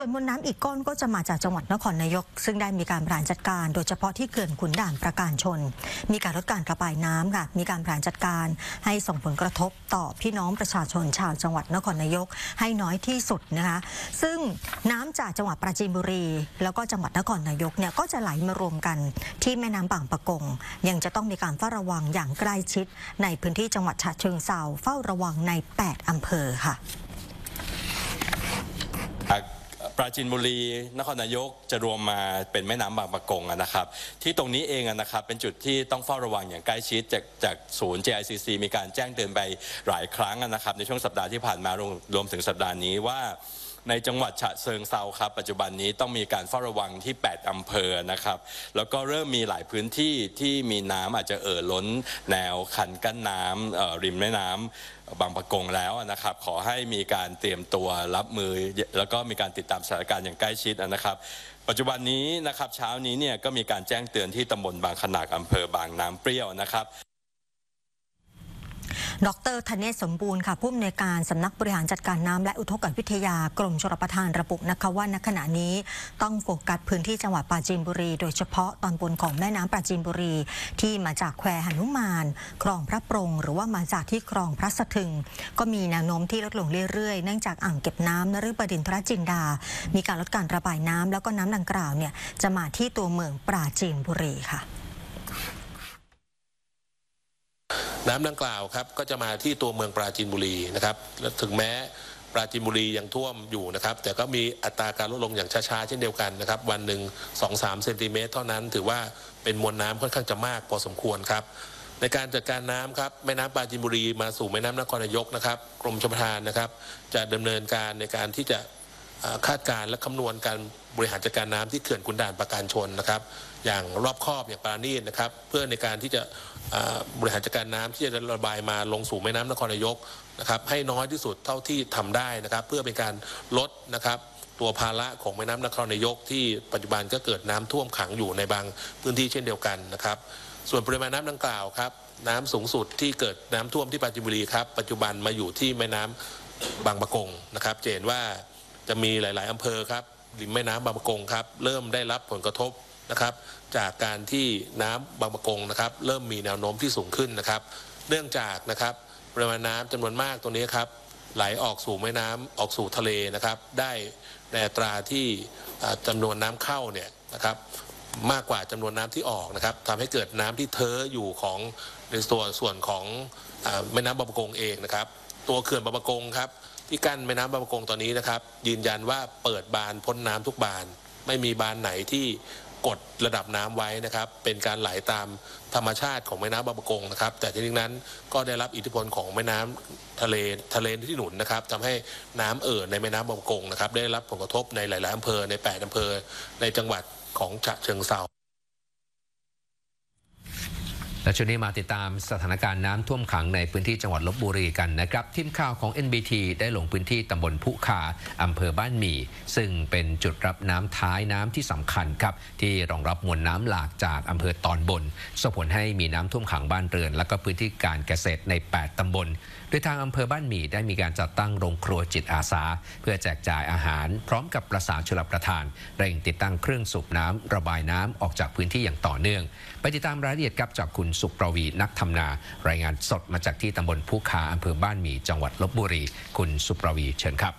ส่วนมวลน้ำอีกก้อนก็จะมาจากจังหวัดนครนายกซึ่งได้มีการบริหารจัดการโดยเฉพาะที่เขื่อนขุนด่านประการชนมีการลดการระบายน้ำค่ะมีการบริหารจัดการให้ส่งผลกระทบต่อพี่น้องประชาชนชาวจังหวัดนครนายกให้น้อยที่สุดนะคะซึ่งน้ำจากจังหวัดปราจีนบุรีแล้วก็จังหวัดนครนายกเนี่ยก็จะไหลมารวมกันที่แม่น้ำบางปะกงยังจะต้องมีการเฝ้าระวังอย่างใกล้ชิดในพื้นที่จังหวัดฉะเชิงเทราเฝ้าระวังใน8อำเภอค่ะปราจีนบุรีนครนายกจะรวมมาเป็นแม่น้ำบางปะกงนะครับที่ตรงนี้เองนะครับเป็นจุดที่ต้องเฝ้าระวังอย่างใกล้ชิดจากศูนย์ JICC มีการแจ้งเตือนไปหลายครั้งนะครับในช่วงสัปดาห์ที่ผ่านมารวมถึงสัปดาห์นี้ว่าในจังหวัดฉะเชิงเทราครับปัจจุบันนี้ต้องมีการเฝ้าระวังที่8อำเภอนะครับแล้วก็เริ่มมีหลายพื้นที่ที่มีน้ำอาจจะล้นแนวคันกั้นน้ำริมแม่น้ำบางปะกงแล้วนะครับขอให้มีการเตรียมตัวรับมือแล้วก็มีการติดตามสถานการณ์อย่างใกล้ชิดนะครับปัจจุบันนี้นะครับเช้านี้เนี่ยก็มีการแจ้งเตือนที่ตำบลบางขนากอำเภอบางน้ำเปรี้ยวนะครับดร.ธเนศสมบูรณ์ค่ะผู้อำนวยการสำนักบริหารจัดการน้ำและอุทกวิทยากรมชลประทานระบุนะคะว่าณขณะนี้ต้องโฟกัสพื้นที่จังหวัดปราจีนบุรีโดยเฉพาะตอนบนของแม่น้ำปราจีนบุรีที่มาจากแควหนุมานคลองพระปรงหรือว่ามาจากที่คลองพระสะทึงก็มีแนวโน้มที่ลดลงเรื่อยๆเนื่องจากอ่างเก็บน้ำนฤบดินทรจินดามีการลดการระบายน้ำแล้วก็น้ำดังกล่าวเนี่ยจะมาที่ตัวเมืองปราจีนบุรีค่ะน้ำดังกล่าวครับก็จะมาที่ตัวเมืองปราจีนบุรีนะครับและถึงแม้ปราจีนบุรียังท่วมอยู่นะครับแต่ก็มีอัตราการลดลงอย่างช้าๆเช่นเดียวกันนะครับวันหนึ่ง 2-3 เซนติเมตรเท่านั้นถือว่าเป็นมวลน้ำค่อนข้างจะมากพอสมควรครับในการจัดการน้ำครับแม่น้ำปราจีนบุรีมาสู่แม่น้ำนครนายกนะครับกรมชลประทานนะครับจะดำเนินการในการที่จะคาดการณ์และคำนวณการบริหารจัดการน้ำที่เขื่อนขุนด่านประการชนนะครับอย่างรอบคอบอย่างปราณีตนะครับเพื่อในการที่จะบริหารจัดการน้ำที่จะระบายมาลงสู่แม่น้ำนครนายกนะครับให้น้อยที่สุดเท่าที่ทำได้นะครับเพื่อเป็นการลดนะครับตัวภาระของแม่น้ำนครนายกที่ปัจจุบันก็เกิดน้ำท่วมขังอยู่ในบางพื้นที่เช่นเดียวกันนะครับส่วนปริมาณน้ำดังกล่าวครับน้ำสูงสุดที่เกิดน้ำท่วมที่ปราจีนบุรีครับปัจจุบันมาอยู่ที่แม่น้ำบางปะกงนะครับจะเห็นว่าจะมีหลายๆอำเภอครับริมแม่น้ำบางปะกงครับเริ่มได้รับผลกระทบนะครับจากการที่น้ำบางปะกงนะครับเริ่มมีแนวโน้มที่สูงขึ้นนะครับเนื่องจากนะครับปริมาณน้ำจำนวนมากตรงนี้ครับไหลออกสู่แม่น้ำออกสู่ทะเลนะครับได้ในอัตราที่จำนวนน้ำเข้าเนี่ยนะครับมากกว่าจำนวนน้ำที่ออกนะครับทำให้เกิดน้ำที่เท้ออยู่ของในส่วนของแม่น้ำบางปะกงเองนะครับตัวเขื่อนบางปะกงครับที่กั้นแม่น้ำบางปะกงตอนนี้นะครับยืนยันว่าเปิดบานพ้นน้ำทุกบานไม่มีบานไหนที่กดระดับน้ำไว้นะครับเป็นการไหลตามธรรมชาติของแม่น้ำบางปะกงนะครับแต่ที่นี้นั้นก็ได้รับอิทธิพลของแม่น้ำทะเลที่หนุนนะครับทำให้น้ำในแม่น้ำบางปะกงนะครับได้รับผลกระทบในหลายๆอำเภอใน8อำเภอในจังหวัดของฉะเชิงเทราและช่วงนี้มาติดตามสถานการณ์น้ำท่วมขังในพื้นที่จังหวัดลพบุรีกันนะครับทีมข่าวของ NBT ได้ลงพื้นที่ตำบลพุคาอำเภอบ้านหมี่ซึ่งเป็นจุดรับน้ำท้ายน้ำที่สำคัญครับที่รองรับมวลน้ำหลากจากอำเภอตอนบนส่งผลให้มีน้ำท่วมขังบ้านเรือนและก็พื้นที่การเกษตรใน8ตำบลโดยทางอำเภอบ้านหมี่ได้มีการจัดตั้งโรงครัวจิตอาสาเพื่อแจกจ่ายอาหารพร้อมกับประสานชลประทานเร่งติดตั้งเครื่องสูบน้ำระบายน้ำออกจากพื้นที่อย่างต่อเนื่องไปติดตามรายละเอียดครับจากคุณสุประวีนักทำนารายงานสดมาจากที่ตำบลพุคาอำเภอบ้านหมี่จังหวัดลพบุรีคุณสุประวีเชิญครับ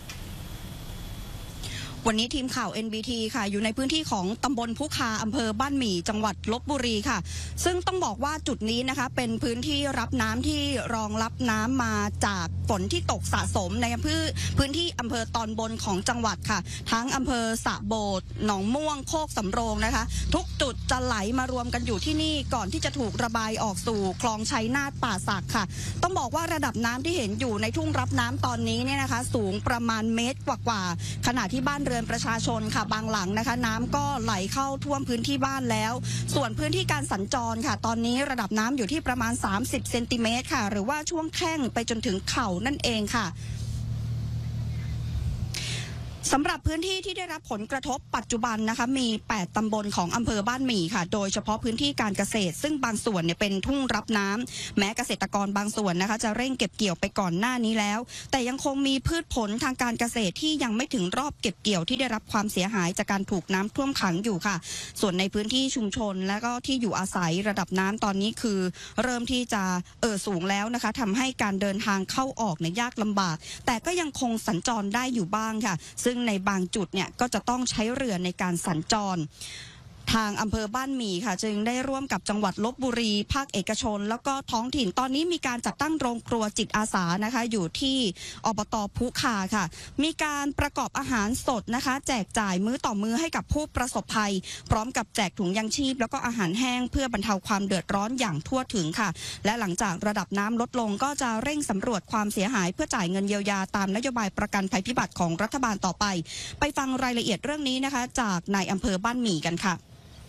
วันนี้ทีมข่าว NBT ค่ะอยู่ในพื้นที่ของตำบลพุคาอำเภอบ้านหมี่จังหวัดลพบุรีค่ะซึ่งต้องบอกว่าจุดนี้นะคะเป็นพื้นที่รับน้ำที่รองรับน้ำมาจากฝนที่ตกสะสมในพื้นที่อำเภอตอนบนของจังหวัดค่ะทั้งอำเภอสะโบดหนองม่วงโคกสำโรงนะคะทุกจุดจะไหลมารวมกันอยู่ที่นี่ก่อนที่จะถูกระบายออกสู่คลองชัยนาทป่าสักค่ะต้องบอกว่าระดับน้ำที่เห็นอยู่ในทุ่งรับน้ำตอนนี้เนี่ยนะคะสูงประมาณเมตรกว่าขณะที่บ้านเรือนประชาชนค่ะบางหลังนะคะน้ำก็ไหลเข้าท่วมพื้นที่บ้านแล้วส่วนพื้นที่การสัญจรค่ะตอนนี้ระดับน้ำอยู่ที่ประมาณ30เซนติเมตรค่ะหรือว่าช่วงแข้งไปจนถึงเข่านั่นเองค่ะสำหรับพื้นที่ที่ได้รับผลกระทบปัจจุบันนะคะมี8ตำบลของอำเภอบ้านหมี่ค่ะโดยเฉพาะพื้นที่การเกษตรซึ่งบางส่วนเนี่ยเป็นทุ่งรับน้ำแม้เกษตรกรบางส่วนนะคะจะเร่งเก็บเกี่ยวไปก่อนหน้านี้แล้วแต่ยังคงมีพืชผลทางการเกษตรที่ยังไม่ถึงรอบเก็บเกี่ยวที่ได้รับความเสียหายจากการถูกน้ำท่วมขังอยู่ค่ะส่วนในพื้นที่ชุมชนและก็ที่อยู่อาศัยระดับน้ำตอนนี้คือเริ่มที่จะสูงแล้วนะคะทำให้การเดินทางเข้าออกเนี่ยยากลำบากแต่ก็ยังคงสัญจรได้อยู่บ้างค่ะซึ่งในบางจุดเนี่ยก็จะต้องใช้เรือในการสัญจรทางอำเภอบ้านหมี่ค่ะจึงได้ร่วมกับจังหวัดลพบุรีภาคเอกชนแล้วก็ท้องถิ่นตอนนี้มีการจัดตั้งโรงครัวจิตอาสานะคะอยู่ที่อบต.พุคาค่ะมีการประกอบอาหารสดนะคะแจกจ่ายมื้อต่อมื้อให้กับผู้ประสบภัยพร้อมกับแจกถุงยังชีพแล้วก็อาหารแห้งเพื่อบรรเทาความเดือดร้อนอย่างทั่วถึงค่ะและหลังจากระดับน้ำลดลงก็จะเร่งสำรวจความเสียหายเพื่อจ่ายเงินเยียวยาตามนโยบายประกันภัยพิบัติของรัฐบาลต่อไปไปฟังรายละเอียดเรื่องนี้นะคะจากนายอำเภอบ้านหมี่กันค่ะ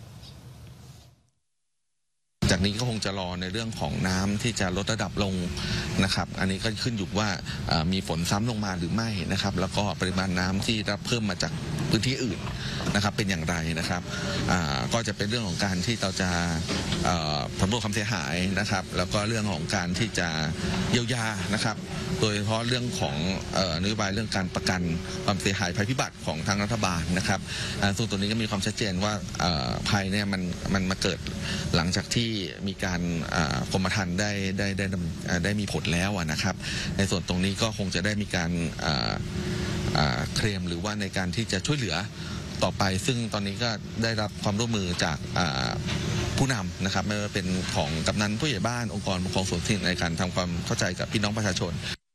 จากนี้ก็คงจะรอในเรื่องของน้ำที่จะลดระดับลงนะครับอันนี้ก็ขึ้นอยู่ว่ามีฝนซ้ำลงมาหรือไม่นะครับแล้วก็ปริมาณน้ำที่รับเพิ่มมาจากพื้นที่อื่นนะครับเป็นอย่างไรนะครับก็จะเป็นเรื่องของการที่เราจะสำรวจความเสียหายนะครับแล้วก็เรื่องของการที่จะเยียวยานะครับโดยเฉพาะเรื่องของนโยบายเรื่องการประกันความเสียหายภัยพิบัติของทางรัฐบาลนะครับซึ่งตัวนี้ก็มีความชัดเจนว่าภัยเนี่ยมันมาเกิดหลังจากที่มีการกรมธรรม์ได้มีผลแล้วนะครับในส่วนตรงนี้ก็คงจะได้มีการเคลมหรือว่าในการที่จะช่วยเหลือต่อไปซึ่งตอนนี้ก็ได้รับความร่วมมือจากผู้นำนะครับไม่ว่าเป็นของกำนันผู้ใหญ่บ้านองค์กรปกครองส่วนท้องถิ่นในการทำความเข้าใจกับพี่น้องประชาชน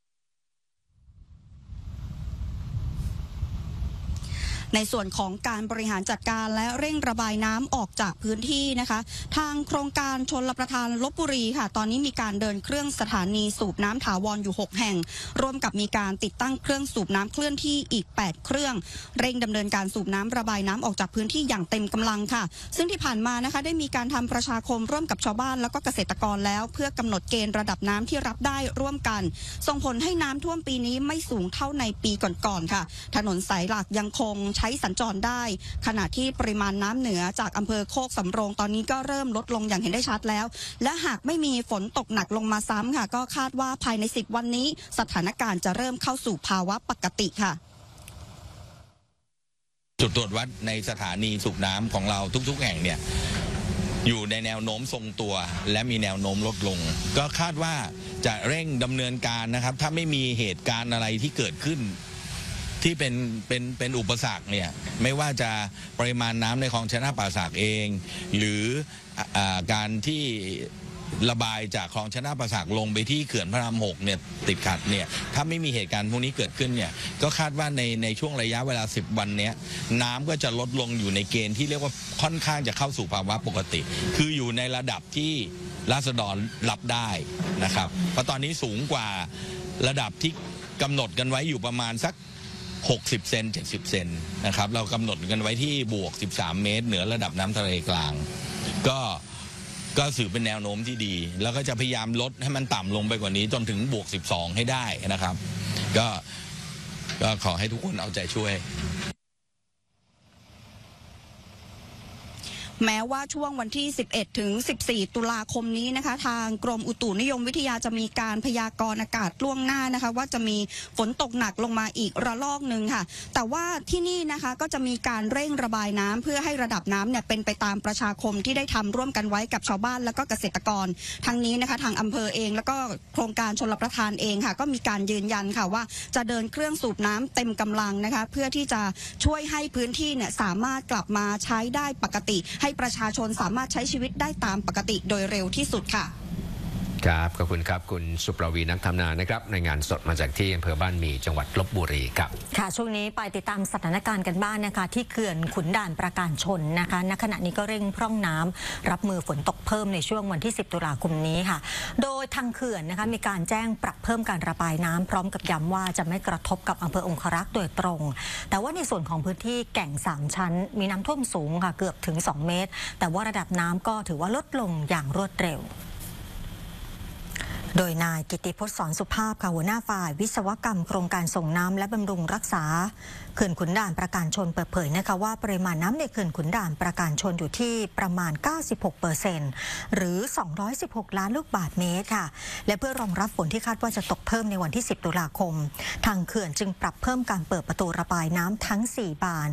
ในส่วนของการบริหารจัดการและเร่งระบายน้ำออกจากพื้นที่นะคะทางโครงการชลประทานลพบุรีค่ะตอนนี้มีการเดินเครื่องสถานีสูบน้ำถาวรอยู่6แห่งร่วมกับมีการติดตั้งเครื่องสูบน้ำเคลื่อนที่อีก8เครื่องเร่งดำเนินการสูบน้ำระบายน้ำออกจากพื้นที่อย่างเต็มกำลังค่ะซึ่งที่ผ่านมานะคะได้มีการทำประชาคมร่วมกับชาวบ้านแล้วก็เกษตรกรแล้วเพื่อกำหนดเกณฑ์ระดับน้ำที่รับได้ร่วมกันส่งผลให้น้ำท่วมปีนี้ไม่สูงเท่าในปีก่อนๆค่ะถนนสายหลักยังคงใช้สัญจรได้ขณะที่ปริมาณน้ำเหนือจากอำเภอโคกสำโรงตอนนี้ก็เริ่มลดลงอย่างเห็นได้ชัดแล้วและหากไม่มีฝนตกหนักลงมาซ้ำค่ะก็คาดว่าภายใน10วันนี้สถานการณ์จะเริ่มเข้าสู่ภาวะปกติค่ะจุดตรวจวัดในสถานีสูบน้ำของเราทุกๆแห่งเนี่ยอยู่ในแนวโน้มทรงตัวและมีแนวโน้มลดลงก็คาดว่าจะเร่งดำเนินการนะครับถ้าไม่มีเหตุการณ์อะไรที่เกิดขึ้นที่เป็นอุปสรรคเนี่ยไม่ว่าจะปริมาณน้ำในคลองชนะป่าสักเองหรือการที่ระบายจากคลองชนะป่าสักลงไปที่เขื่อนพระราม6เนี่ยติดขัดเนี่ยถ้าไม่มีเหตุการณ์พวกนี้เกิดขึ้นเนี่ยก็คาดว่าในช่วงระยะเวลา10วันนี้น้ำก็จะลดลงอยู่ในเกณฑ์ที่เรียกว่าค่อนข้างจะเข้าสู่ภาวะปกติคืออยู่ในระดับที่ราษฎรรับได้นะครับเพราะตอนนี้สูงกว่าระดับที่กำหนดกันไว้อยู่ประมาณสัก60 เซน 70 เซนนะครับเรากำหนดกันไว้ที่บวก13เมตรเหนือระดับน้ำทะเลกลางก็สื่อเป็นแนวโน้มที่ดีแล้วก็จะพยายามลดให้มันต่ำลงไปกว่านี้จนถึงบวก12ให้ได้นะครับก็ขอให้ทุกคนเอาใจช่วยแม้ว่าช่วงวันที่11ถึง14ตุลาคมนี้นะคะทางกรมอุตุนิยมวิทยาจะมีการพยากรณ์อากาศล่วงหน้านะคะว่าจะมีฝนตกหนักลงมาอีกระลอกหนึ่งค่ะแต่ว่าที่นี่นะคะก็จะมีการเร่งระบายน้ำเพื่อให้ระดับน้ำเนี่ยเป็นไปตามประชาคมที่ได้ทำร่วมกันไว้กับชาวบ้านแล้วก็เกษตรกรทั้งนี้นะคะทางอำเภอเองแล้วก็โครงการชลประทานเองค่ะก็มีการยืนยันค่ะว่าจะเดินเครื่องสูบน้ำเต็มกำลังนะคะเพื่อที่จะช่วยให้พื้นที่เนี่ยสามารถกลับมาใช้ได้ปกติให้ประชาชนสามารถใช้ชีวิตได้ตามปกติโดยเร็วที่สุดค่ะครับขอบคุณครับคุณสุปรวีนักทำนานะครับในงานสดมาจากที่อำเภอบ้านหมี่จังหวัดลพบุรีครับค่ะช่วงนี้ไปติดตามสถานการณ์กันบ้างนะคะที่เขื่อนขุนด่านประการชนนะคะณขณะนี้ก็เร่งพร่องน้ำรับมือฝนตกเพิ่มในช่วงวันที่10ตุลาคมนี้ค่ะโดยทางเขื่อนนะคะมีการแจ้งปรับเพิ่มการระบายน้ำพร้อมกับย้ำว่าจะไม่กระทบกับอำเภอองครักษ์โดยตรงแต่ว่าในส่วนของพื้นที่แก่ง3ชั้นมีน้ำท่วมสูงค่ะเกือบถึง2เมตรแต่ว่าระดับน้ำก็ถือว่าลดลงอย่างรวดเร็วโดยนายกิติพจน์สอนสุภาพค่ะหัวหน้าฝ่ายวิศวกรรมโครงการส่งน้ำและบำรุงรักษาเขื่อนขุนด่านประการชนเปิดเผยนะคะว่าปริมาณน้ำในเขื่อนขุนด่านประการชนอยู่ที่ประมาณ 96% หรือ 216 ล้านลูกบาศก์เมตรค่ะและเพื่อรองรับฝนที่คาดว่าจะตกเพิ่มในวันที่ 10 ตุลาคมทางเขื่อนจึงปรับเพิ่มการเปิดประตูระบายน้ำทั้ง 4 บาน